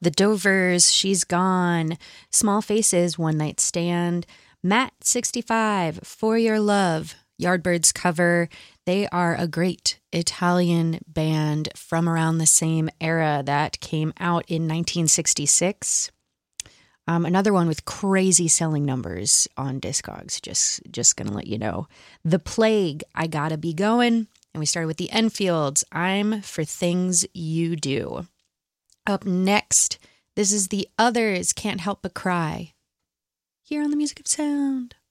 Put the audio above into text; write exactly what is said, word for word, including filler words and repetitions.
The Dovers, She's Gone, Small Faces, One Night Stand, Matt sixty-five, For Your Love, Yardbirds cover. They are a great Italian band from around the same era that came out in nineteen sixty-six. Um, another one with crazy selling numbers on Discogs, just, just going to let you know. The Plague, I Gotta Be Going. And we started with the Enfields, I'm For Things You Do. Up next, this is the Others, Can't Help But Cry. Here on the Music of Sound.